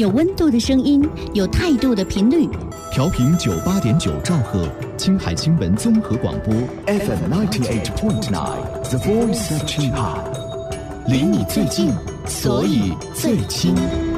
有温度的声音，有态度的频率。 调频98.9兆赫，青海新闻综合广播 FM 98.9 The Voice of Qinghai， 离你最近，所以最亲。